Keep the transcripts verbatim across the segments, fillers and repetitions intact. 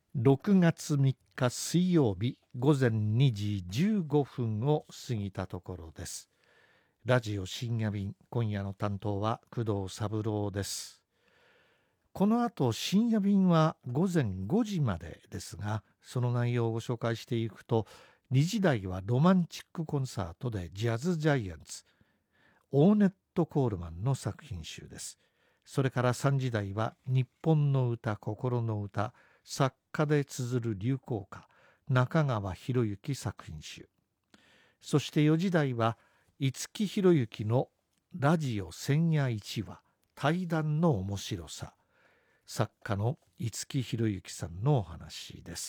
ろくがつみっか水曜日午前にじじゅうごふんを過ぎたところです。ラジオ深夜便、今夜の担当は工藤三郎です。この後深夜便は午前ごじまでですが、その内容をご紹介していくと、にじ台はロマンチックコンサートでジャズジャイアンツ、オーネット・コールマンの作品集です。それからさんじ台は日本の歌、心の歌、作家で綴る流行歌、中川博之作品集。そしてよじ台は五木ひろゆきのラジオ千夜一話、対談の面白さ。作家の五木ひろゆきさんのお話です。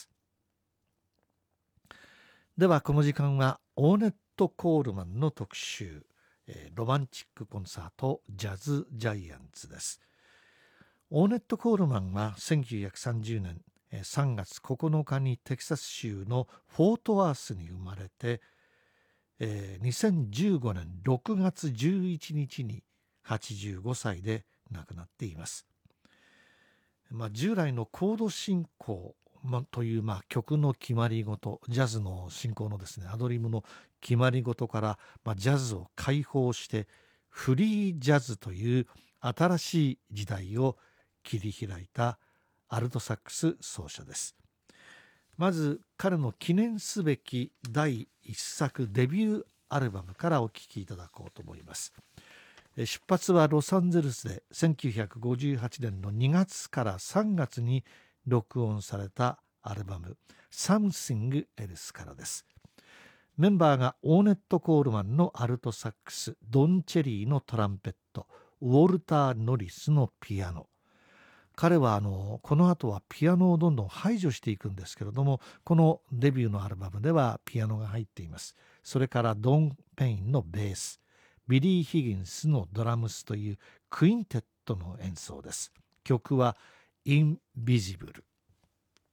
ではこの時間はオーネット・コールマンの特集、ロマンチックコンサートジャズジャイアンツです。オーネット・コールマンはせんきゅうひゃくさんじゅうねんさんがつここのかにテキサス州のフォートワースに生まれて、にせんじゅうごねんろくがつじゅういちにちにはちじゅうごさいで亡くなっています。まあ、従来のコード進行、まあ、という、まあ、曲の決まり事、ジャズの進行のですねアドリブの決まり事から、まあ、ジャズを解放してフリージャズという新しい時代を切り開いたアルトサックス奏者です。まず彼の記念すべきだいいっさくデビューアルバムからお聴きいただこうと思います。出発はロサンゼルスでせんきゅうひゃくごじゅうはちねんのにがつからさんがつに録音されたアルバム Something Else からです。メンバーがオーネット・コールマンのアルトサックス、ドン・チェリーのトランペット、ウォルター・ノリスのピアノ。彼はあのこの後はピアノをどんどん排除していくんですけれども、このデビューのアルバムではピアノが入っています。それからドン・ペインのベース、ビリー・ヒギンスのドラムスというクインテットの演奏です。曲はインビジブル。